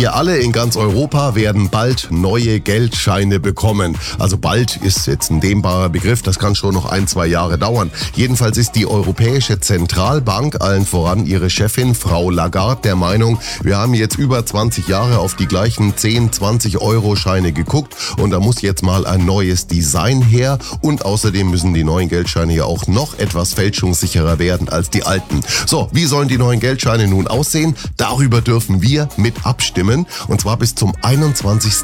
Wir alle in ganz Europa werden bald neue Geldscheine bekommen. Also bald ist jetzt ein dehnbarer Begriff, das kann schon noch 1-2 Jahre dauern. Jedenfalls ist die Europäische Zentralbank, allen voran ihre Chefin Frau Lagarde, der Meinung, wir haben jetzt über 20 Jahre auf die gleichen 10, 20 Euro Scheine geguckt und da muss jetzt mal ein neues Design her und außerdem müssen die neuen Geldscheine ja auch noch etwas fälschungssicherer werden als die alten. So, wie sollen die neuen Geldscheine nun aussehen? Darüber dürfen wir mit abstimmen und zwar bis zum 21.